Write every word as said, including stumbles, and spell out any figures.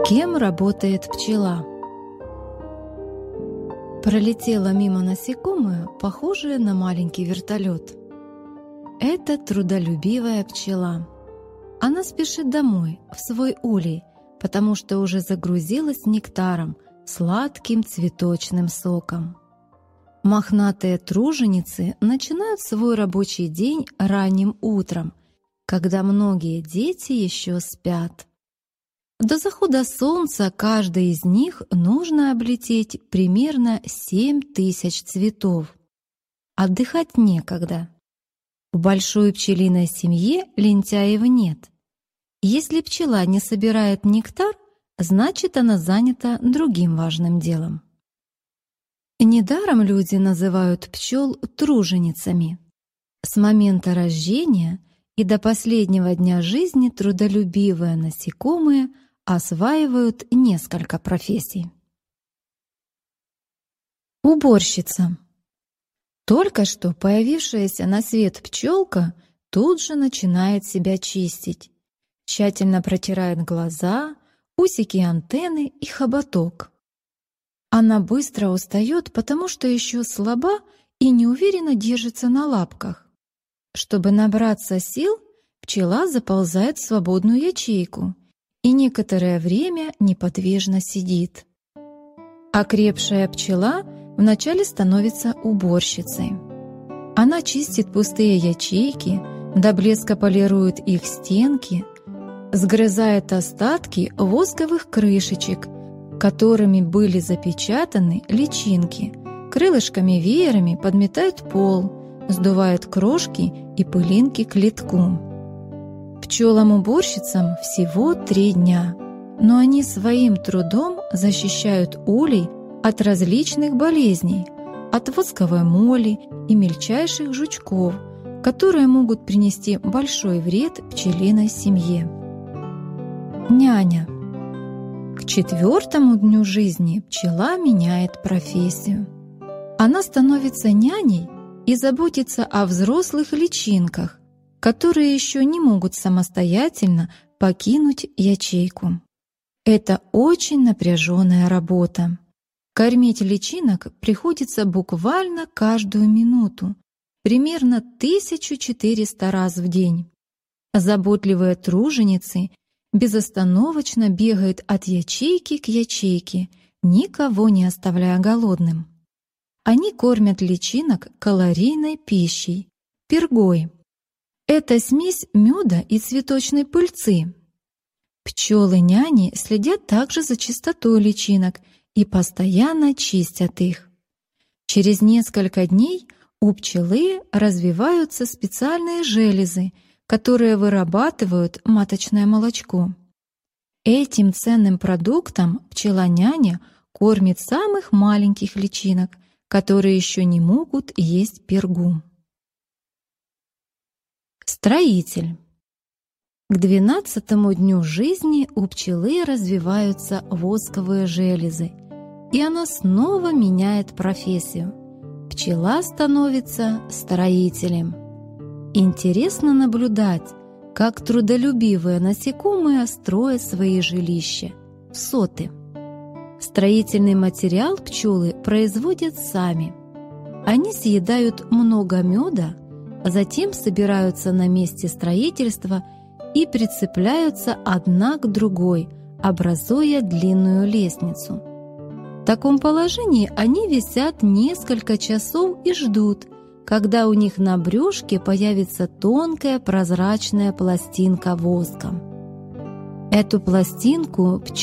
Кем работает пчела? Пролетело мимо насекомое, похожее на маленький вертолет. Это трудолюбивая пчела. Она спешит домой, в свой улей, потому что уже загрузилась нектаром, сладким цветочным соком. Мохнатые труженицы начинают свой рабочий день ранним утром, когда многие дети еще спят. До захода солнца каждой из них нужно облететь примерно семь тысяч цветов. Отдыхать некогда. В большой пчелиной семье лентяев нет. Если пчела не собирает нектар, значит, она занята другим важным делом. Недаром люди называют пчел труженицами. С момента рождения и до последнего дня жизни трудолюбивые насекомые осваивают несколько профессий. Уборщица. Только что появившаяся на свет пчелка тут же начинает себя чистить. Тщательно протирает глаза, усики антенны и хоботок. Она быстро устает, потому что еще слаба и неуверенно держится на лапках. Чтобы набраться сил, пчела заползает в свободную ячейку и некоторое время неподвижно сидит. Окрепшая пчела вначале становится уборщицей. Она чистит пустые ячейки, до блеска полирует их стенки, сгрызает остатки восковых крышечек, которыми были запечатаны личинки, крылышками-веерами подметает пол, сдувает крошки и пылинки к литку. Пчелам-уборщицам всего три дня, но они своим трудом защищают улей от различных болезней, от восковой моли и мельчайших жучков, которые могут принести большой вред пчелиной семье. Няня. К четвертому дню жизни пчела меняет профессию. Она становится няней и заботится о взрослых личинках, которые еще не могут самостоятельно покинуть ячейку. Это очень напряженная работа. Кормить личинок приходится буквально каждую минуту, примерно тысячу четыреста раз в день. Заботливые труженицы безостановочно бегают от ячейки к ячейке, никого не оставляя голодным. Они кормят личинок калорийной пищей, пергой. Это смесь меда и цветочной пыльцы. Пчелы-няни следят также за чистотой личинок и постоянно чистят их. Через несколько дней у пчелы развиваются специальные железы, которые вырабатывают маточное молочко. Этим ценным продуктом пчела-няня кормит самых маленьких личинок, которые еще не могут есть пергу. Строитель. К двенадцатому дню жизни у пчелы развиваются восковые железы, и она снова меняет профессию. Пчела становится строителем. Интересно наблюдать, как трудолюбивые насекомые строят свои жилища – соты. Строительный материал пчелы производят сами. Они съедают много меда, а затем собираются на месте строительства и прицепляются одна к другой, образуя длинную лестницу. В таком положении они висят несколько часов и ждут, когда у них на брюшке появится тонкая прозрачная пластинка воска. Эту пластинку пчелы